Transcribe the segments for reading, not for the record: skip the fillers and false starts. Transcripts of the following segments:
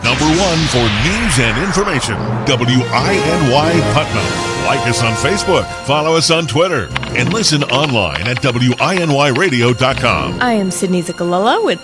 number one for news and information, WINY Putnam. Like us on Facebook, follow us on Twitter, and listen online at WINYradio.com. I am Sydney Zicalella with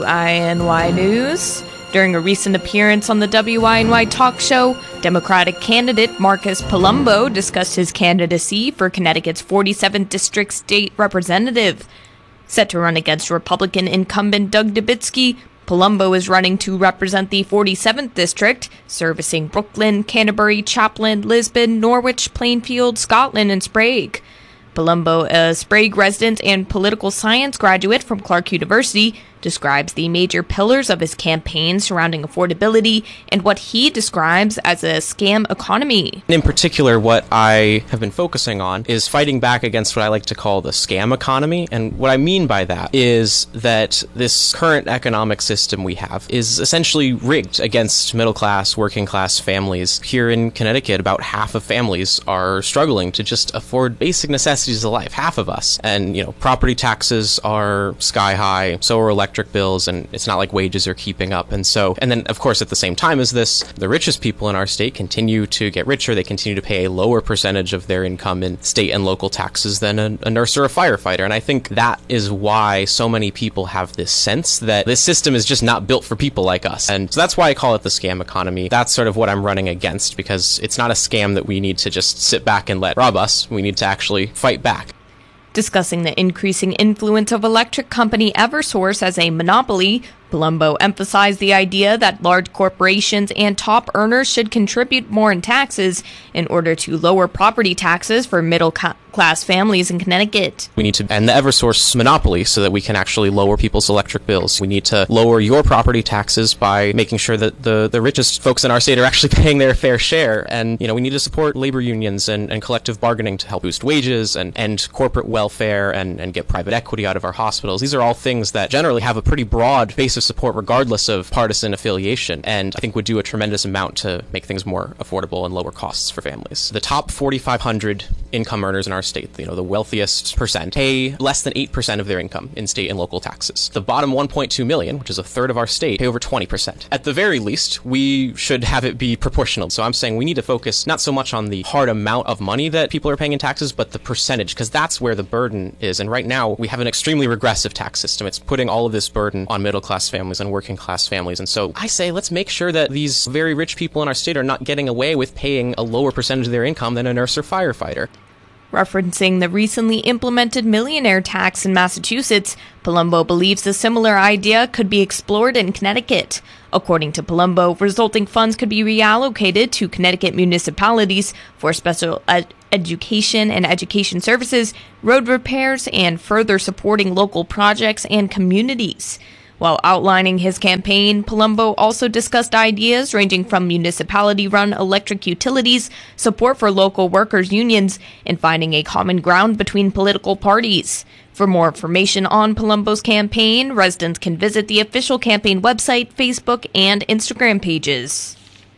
WINY News. During a recent appearance on the WINY talk show, Democratic candidate Marcus Palumbo discussed his candidacy for Connecticut's 47th District State Representative. Set to run against Republican incumbent Doug Dubitzky, Palumbo is running to represent the 47th District, servicing Brooklyn, Canterbury, Chaplin, Lisbon, Norwich, Plainfield, Scotland, and Sprague. Palumbo, a Sprague resident and political science graduate from Clark University, describes the major pillars of his campaign surrounding affordability and what he describes as a scam economy. In particular, what I have been focusing on is fighting back against what I like to call the scam economy. And what I mean by that is that this current economic system we have is essentially rigged against middle-class, working-class families. Here in Connecticut, about half of families are struggling to just afford basic necessities of life, half of us. And, property taxes are sky high, so are electric bills, and it's not like wages are keeping up. And then, of course, at the same time as this, the richest people in our state continue to get richer. They continue to pay a lower percentage of their income in state and local taxes than a nurse or a firefighter. And I think that is why so many people have this sense that this system is just not built for people like us. And so that's why I call it the scam economy. That's sort of what I'm running against, because it's not a scam that we need to just sit back and let rob us. We need to actually fight back. Discussing the increasing influence of electric company Eversource as a monopoly, Palumbo emphasized the idea that large corporations and top earners should contribute more in taxes in order to lower property taxes for middle-class families in Connecticut. We need to end the Eversource monopoly so that we can actually lower people's electric bills. We need to lower your property taxes by making sure that the richest folks in our state are actually paying their fair share. And, we need to support labor unions and collective bargaining to help boost wages and end corporate welfare and get private equity out of our hospitals. These are all things that generally have a pretty broad base of support regardless of partisan affiliation, and I think would do a tremendous amount to make things more affordable and lower costs for families. The top 4,500 income earners in our state, the wealthiest percent, pay less than 8% of their income in state and local taxes. The bottom 1.2 million, which is a third of our state, pay over 20%. At the very least, we should have it be proportional. So I'm saying we need to focus not so much on the hard amount of money that people are paying in taxes, but the percentage, because that's where the burden is. And right now, we have an extremely regressive tax system. It's putting all of this burden on middle-class families and working-class families. And so I say let's make sure that these very rich people in our state are not getting away with paying a lower percentage of their income than a nurse or firefighter. Referencing the recently implemented millionaire tax in Massachusetts, Palumbo believes a similar idea could be explored in Connecticut. According to Palumbo, resulting funds could be reallocated to Connecticut municipalities for special education and education services, road repairs, and further supporting local projects and communities. While outlining his campaign, Palumbo also discussed ideas ranging from municipality-run electric utilities, support for local workers' unions, and finding a common ground between political parties. For more information on Palumbo's campaign, residents can visit the official campaign website, Facebook, and Instagram pages.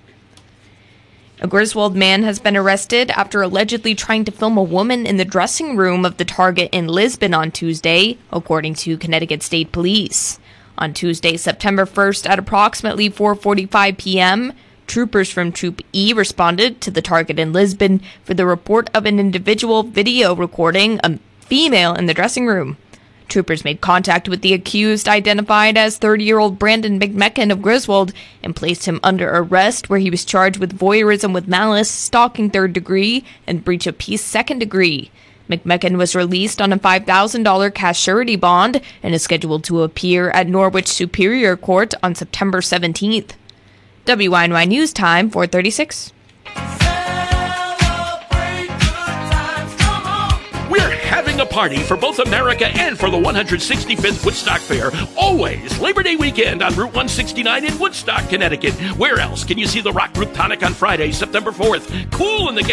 A Griswold man has been arrested after allegedly trying to film a woman in the dressing room of the Target in Lisbon on Tuesday, according to Connecticut State Police. On Tuesday, September 1st at approximately 4:45 p.m., troopers from Troop E responded to the Target in Lisbon for the report of an individual video recording a female in the dressing room. Troopers made contact with the accused, identified as 30-year-old Brandon McMecken of Griswold, and placed him under arrest, where he was charged with voyeurism with malice, stalking third degree, and breach of peace second degree. McMecken was released on a $5,000 cash surety bond and is scheduled to appear at Norwich Superior Court on September 17th. WINY News Time, 4:36. We're having a party for both America and for the 165th Woodstock Fair. Always Labor Day weekend on Route 169 in Woodstock, Connecticut. Where else can you see the Rock Group Tonic on Friday, September 4th? Cool in the